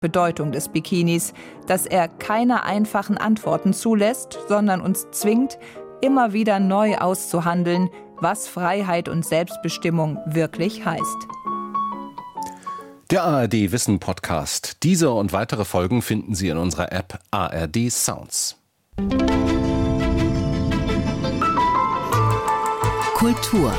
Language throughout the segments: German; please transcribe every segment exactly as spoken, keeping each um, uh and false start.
Bedeutung des Bikinis, dass er keine einfachen Antworten zulässt, sondern uns zwingt, immer wieder neu auszuhandeln, was Freiheit und Selbstbestimmung wirklich heißt. Der A R D Wissen Podcast. Diese und weitere Folgen finden Sie in unserer App A R D Sounds. Kultur.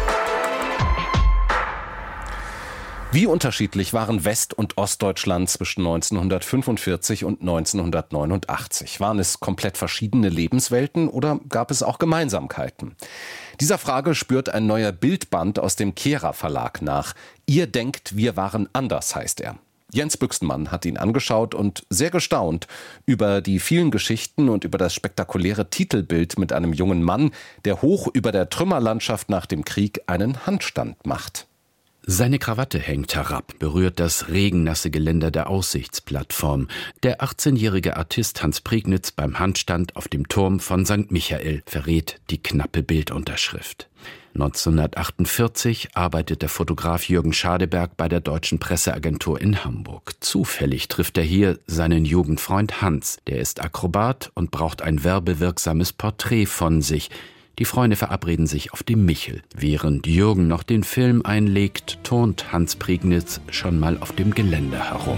Wie unterschiedlich waren West- und Ostdeutschland zwischen neunzehnhundertfünfundvierzig und neunzehnhundertneunundachtzig? Waren es komplett verschiedene Lebenswelten oder gab es auch Gemeinsamkeiten? Dieser Frage spürt ein neuer Bildband aus dem Kehrer Verlag nach. Ihr denkt, wir waren anders, heißt er. Jens Büchsenmann hat ihn angeschaut und sehr gestaunt über die vielen Geschichten und über das spektakuläre Titelbild mit einem jungen Mann, der hoch über der Trümmerlandschaft nach dem Krieg einen Handstand macht. Seine Krawatte hängt herab, berührt das regennasse Geländer der Aussichtsplattform. Der achtzehnjährige Artist Hans Prignitz beim Handstand auf dem Turm von Sankt Michael verrät die knappe Bildunterschrift. neunzehnhundertachtundvierzig arbeitet der Fotograf Jürgen Schadeberg bei der Deutschen Presseagentur in Hamburg. Zufällig trifft er hier seinen Jugendfreund Hans. Der ist Akrobat und braucht ein werbewirksames Porträt von sich. Die Freunde verabreden sich auf dem Michel. Während Jürgen noch den Film einlegt, turnt Hans Prignitz schon mal auf dem Geländer herum.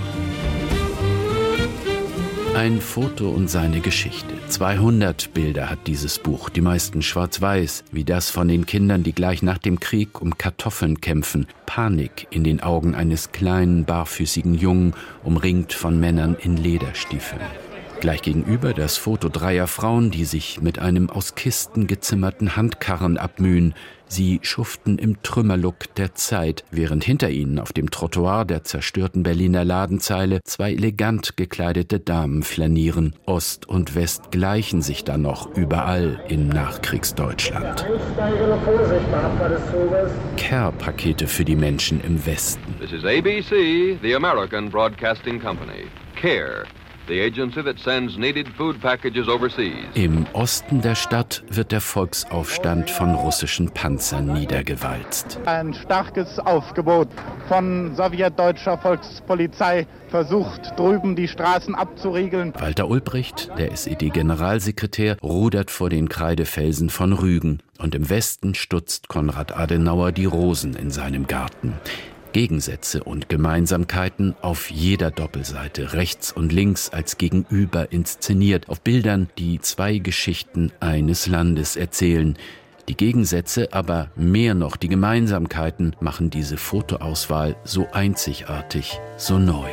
Ein Foto und seine Geschichte. zweihundert Bilder hat dieses Buch, die meisten schwarz-weiß, wie das von den Kindern, die gleich nach dem Krieg um Kartoffeln kämpfen. Panik in den Augen eines kleinen, barfüßigen Jungen, umringt von Männern in Lederstiefeln. Gleich gegenüber das Foto dreier Frauen, die sich mit einem aus Kisten gezimmerten Handkarren abmühen. Sie schuften im Trümmerlook der Zeit, während hinter ihnen auf dem Trottoir der zerstörten Berliner Ladenzeile zwei elegant gekleidete Damen flanieren. Ost und West gleichen sich dann noch überall im Nachkriegsdeutschland. Care-Pakete für die Menschen im Westen. This is A B C, the American Broadcasting Company. Care. The agency that sends needed food packages overseas. Im Osten der Stadt wird der Volksaufstand von russischen Panzern niedergewalzt. Ein starkes Aufgebot von sowjetdeutscher Volkspolizei versucht, drüben die Straßen abzuriegeln. Walter Ulbricht, der S E D-Generalsekretär, rudert vor den Kreidefelsen von Rügen. Und im Westen stutzt Konrad Adenauer die Rosen in seinem Garten. Gegensätze und Gemeinsamkeiten auf jeder Doppelseite, rechts und links als Gegenüber inszeniert, auf Bildern, die zwei Geschichten eines Landes erzählen. Die Gegensätze, aber mehr noch die Gemeinsamkeiten machen diese Fotoauswahl so einzigartig, so neu.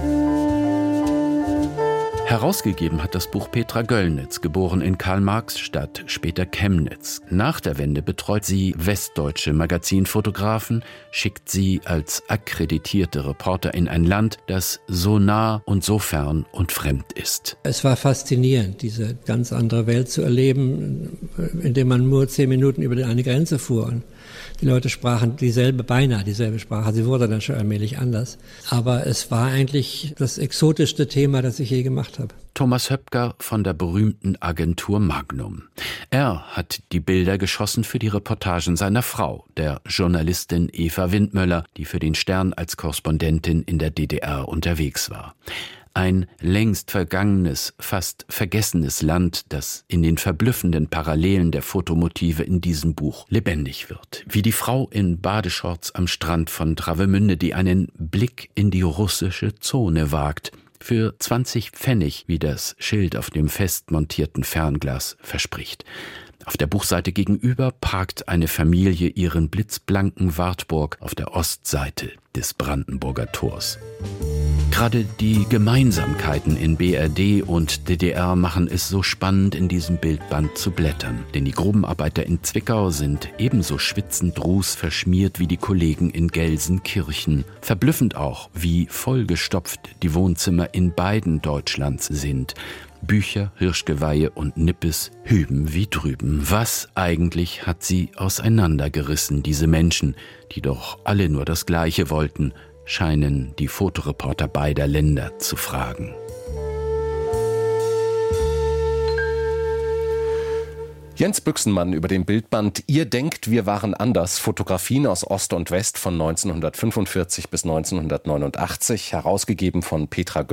Herausgegeben hat das Buch Petra Göllnitz, geboren in Karl-Marx-Stadt, später Chemnitz. Nach der Wende betreut sie westdeutsche Magazinfotografen, schickt sie als akkreditierte Reporter in ein Land, das so nah und so fern und fremd ist. Es war faszinierend, diese ganz andere Welt zu erleben, indem man nur zehn Minuten über eine Grenze fuhr. Und die Leute sprachen dieselbe, beinahe dieselbe Sprache. Sie wurde dann schon allmählich anders. Aber es war eigentlich das exotischste Thema, das ich je gemacht habe. Thomas Höpker von der berühmten Agentur Magnum. Er hat die Bilder geschossen für die Reportagen seiner Frau, der Journalistin Eva Windmöller, die für den Stern als Korrespondentin in der D D R unterwegs war. Ein längst vergangenes, fast vergessenes Land, das in den verblüffenden Parallelen der Fotomotive in diesem Buch lebendig wird. Wie die Frau in Badeshorts am Strand von Travemünde, die einen Blick in die russische Zone wagt. Für zwanzig Pfennig, wie das Schild auf dem fest montierten Fernglas verspricht. Auf der Buchseite gegenüber parkt eine Familie ihren blitzblanken Wartburg auf der Ostseite des Brandenburger Tors. Gerade die Gemeinsamkeiten in B R D und D D R machen es so spannend, in diesem Bildband zu blättern. Denn die Grubenarbeiter in Zwickau sind ebenso schwitzend rußverschmiert wie die Kollegen in Gelsenkirchen. Verblüffend auch, wie vollgestopft die Wohnzimmer in beiden Deutschlands sind. Bücher, Hirschgeweihe und Nippes hüben wie drüben. Was eigentlich hat sie auseinandergerissen, diese Menschen, die doch alle nur das Gleiche wollten, scheinen die Fotoreporter beider Länder zu fragen. Jens Büchsenmann über den Bildband Ihr denkt, wir waren anders. Fotografien aus Ost und West von neunzehnhundertfünfundvierzig bis neunzehnhundertneunundachtzig, herausgegeben von Petra Göllnitz.